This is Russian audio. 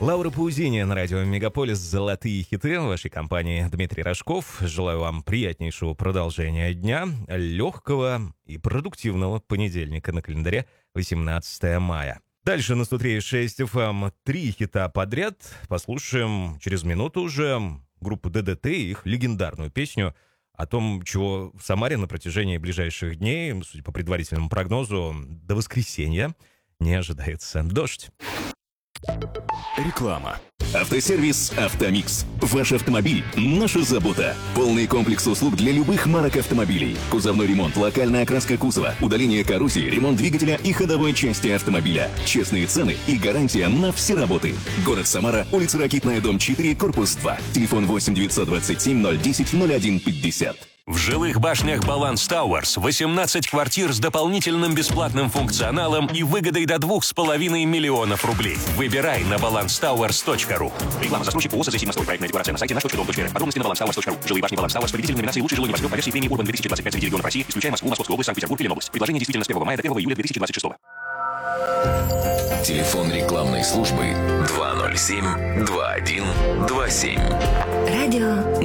Лаура Паузини на радио «Мегаполис». Золотые хиты в вашей компании. Дмитрий Рожков. Желаю вам приятнейшего продолжения дня, легкого и продуктивного понедельника на календаре 18 мая. Дальше на 103.6 FM 3 хита подряд. Послушаем через минуту уже группу ДДТ и их легендарную песню о том, чего в Самаре на протяжении ближайших дней, судя по предварительному прогнозу, до воскресенья не ожидается дождь. Реклама. Автосервис «Автомикс». Ваш автомобиль – наша забота. Полный комплекс услуг для любых марок автомобилей. Кузовной ремонт, локальная окраска кузова, удаление коррозии, ремонт двигателя и ходовой части автомобиля. Честные цены и гарантия на все работы. Город Самара, улица Ракитная, дом 4, корпус 2. Телефон 8 927 010 01 50. В жилых башнях Баланс Тауэрс 18 квартир с дополнительным бесплатным функционалом и выгодой до 2,5 миллионов рублей. Выбирай на balanstowers.ru. Реклама. Застройщик ООО «ЗСИ. Стройпроектная декорация» на сайте наш.дом.ру. Подробности на balanstowers.ru. Жилые башни Баланс Тауэрс. Победитель номинации «Лучший жилой небоскреб» по версии премии Урбан 2025 среди регионов России, исключая Москву, Московскую область, Санкт-Петербург и Ленобласть. Предложение действительно с 1 мая до 1 июля 2026. Телефон рекламной службы 207 2127. Радио